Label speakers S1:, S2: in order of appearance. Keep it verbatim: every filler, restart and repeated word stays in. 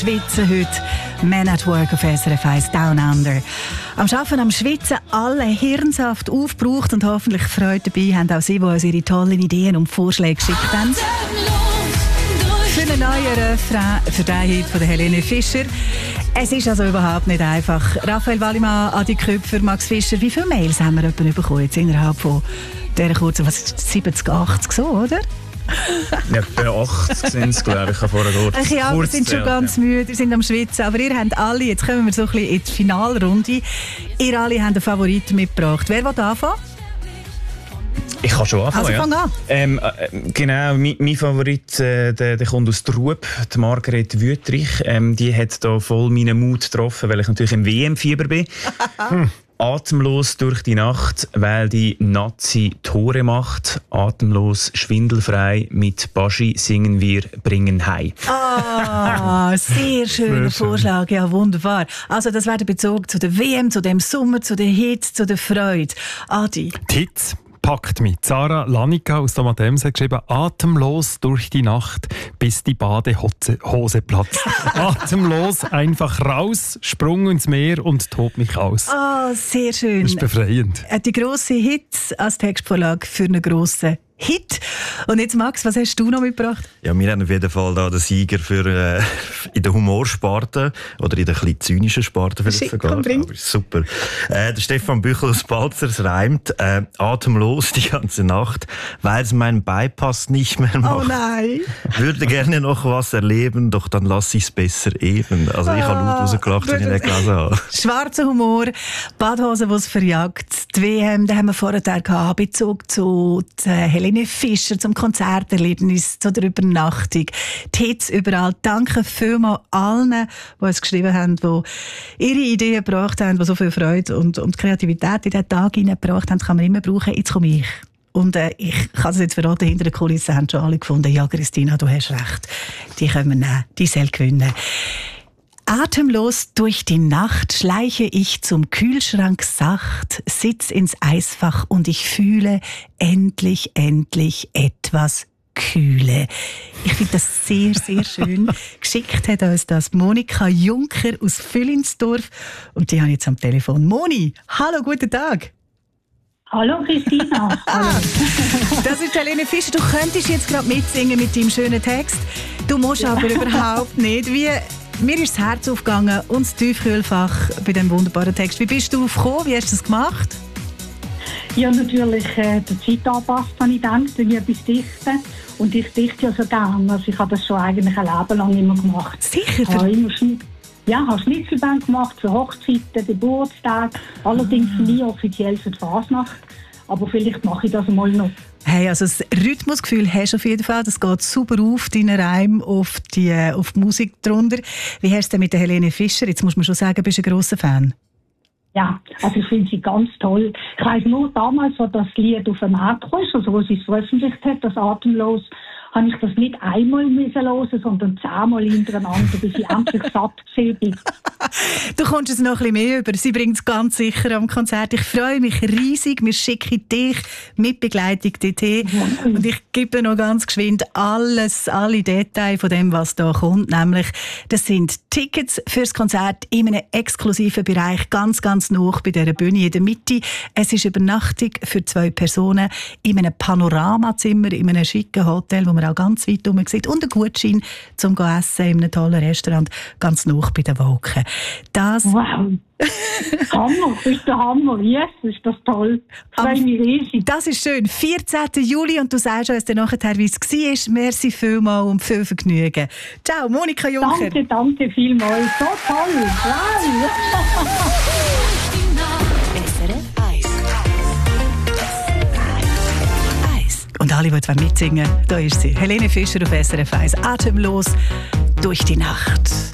S1: Schwitzen heute. Man at Work auf S R F eins Down Under. Am Arbeiten, am Schwitzen, alle Hirnsaft aufgebraucht und hoffentlich Freude dabei haben auch Sie, die uns ihre tollen Ideen und Vorschläge geschickt haben. Für einen neuen Refrain, für den Hit von der Helene Fischer. Es ist also überhaupt nicht einfach. Raphael Wallimann, Adi Köpfer, Max Fischer, wie viele Mails haben wir etwa bekommen jetzt innerhalb von dieser kurzen, was ist siebzig, achtzig so, oder?
S2: Ja, etwa achtzig sind es, glaube ich. Ich habe vorher dort
S1: ja, wir sind schon ganz ja. müde, wir sind am Schwitzen. Aber ihr habt alle, jetzt kommen wir so ein bisschen in die Finalrunde. Ihr alle habt einen Favoriten mitgebracht. Wer will anfangen?
S2: Ich kann schon anfangen,
S1: also, fang
S2: ja.
S1: an.
S2: Ähm, äh, genau, mein, mein Favorit, äh, der, der kommt aus Trub, die Margret Wüttrich. Ähm, die hat da voll meinen Mut getroffen, weil ich natürlich im W M-Fieber bin. hm. Atemlos durch die Nacht, weil die Nazi Tore macht. Atemlos, schwindelfrei, mit Baschi singen wir, bringen Hei.
S1: Ah, sehr schöner sehr Vorschlag, schön. Ja, wunderbar. Also das wäre der Bezug zu der W M, zu dem Sommer, zu den Hits, zu der Freude. Adi?
S3: Die Hits packt mich. Sarah Lanica aus Domatemse hat geschrieben, atemlos durch die Nacht, bis die Badehose platzt. Atemlos, einfach raus, Sprung ins Meer und tob mich aus.
S1: Ah, oh, sehr schön.
S3: Das ist befreiend.
S1: Die grosse Hits als Textvorlage für einen grossen Hit. Und jetzt, Max, was hast du noch mitgebracht?
S4: Ja, wir haben auf jeden Fall da den Sieger für, äh, in der Humorsparte oder in der etwas zynischen Sparte vielleicht sogar. Aber super. Äh, der Stefan Büchel aus Balzers reimt äh, atemlos die ganze Nacht, weil es meinen Bypass nicht mehr macht.
S1: Oh nein!
S4: Würde gerne noch was erleben, doch dann lasse ich es besser eben. Also ich ah, habe laut rausgelacht, wenn ich den gelesen habe.
S1: Schwarzer Humor, Badhose, die es verjagt. Die W M, da haben wir vorher gehabt, Bezug zu Helene Fischer, zum Konzerterlebnis, zu der Übernachtung. Die Hits überall. Danke vielmals allen, die uns geschrieben haben, die ihre Ideen gebracht haben, die so viel Freude und, und Kreativität in diesen Tag hineingebracht haben. Das kann man immer brauchen. Jetzt komme ich. Und äh, ich kann es jetzt verraten, hinter der Kulisse haben schon alle gefunden, ja, Christina, du hast recht. Die können wir nehmen, die soll gewinnen. Atemlos durch die Nacht schleiche ich zum Kühlschrank sacht, sitz ins Eisfach und ich fühle endlich, endlich etwas Kühle. Ich finde das sehr, sehr schön. Geschickt hat uns das Monika Juncker aus Füllinsdorf und die habe ich jetzt am Telefon. Moni, hallo, guten Tag.
S5: Hallo Christina. Hallo.
S1: Das ist Helene Fischer. Du könntest jetzt gerade mitsingen mit deinem schönen Text. Du musst ja. aber überhaupt nicht. Wie Mir ist das Herz aufgegangen und das Tiefkühlfach bei diesem wunderbaren Text. Wie bist du aufgekommen? Wie hast du das gemacht?
S5: Ja, natürlich äh, der Zeit angepasst, habe ich gedacht, wenn ich etwas dichte. Und ich dichte ja so gerne. Also ich habe das schon eigentlich ein Leben lang immer gemacht.
S1: Sicher?
S5: Für immer Schnitt, ja, ich habe Schnitzelband gemacht für Hochzeiten, Geburtstage. Allerdings ah. nie offiziell für die Fasnacht. Aber vielleicht mache ich das mal noch.
S1: Hey, also das Rhythmusgefühl hast du auf jeden Fall. Das geht super auf, deinen Reim, auf die, auf die Musik drunter. Wie hast du es denn mit der Helene Fischer? Jetzt muss man schon sagen, du bist ein grosser Fan.
S5: Ja, also ich finde sie ganz toll. Ich weiss nur damals, als das Lied auf den Markt kam, also wo sie es veröffentlicht hat, das Atemlos, habe ich das nicht einmal müssen hören, sondern zehnmal hintereinander, bis ich endlich satt bin.
S1: Du kommst es noch ein bisschen mehr über. Sie bringt es ganz sicher am Konzert. Ich freue mich riesig. Wir schicken dich mit Begleitung dorthin. Und ich gebe noch ganz geschwind alles, alle Details von dem, was da kommt. Nämlich, das sind Tickets fürs Konzert in einem exklusiven Bereich, ganz, ganz nah bei dieser Bühne in der Mitte. Es ist Übernachtung für zwei Personen in einem Panoramazimmer, in einem schicken Hotel, wo man auch ganz weit herum sieht. Und ein Gutschein zum Essen in einem tollen Restaurant, ganz nah bei den Wolken. Das
S5: wow! Hammer, das ist der Hammer. Yes, ist das toll. Ich freue mich riesig.
S1: Das ist schön. vierzehnten Juli und du sagst uns dann nachher, wie es war. Merci vielmals und viel Vergnügen. Ciao, Monika Juncker.
S5: Danke, danke vielmals. So toll. Wow.
S1: Und alle, die mitsingen wollen, da ist sie. Helene Fischer auf S R F eins. Atemlos durch die Nacht.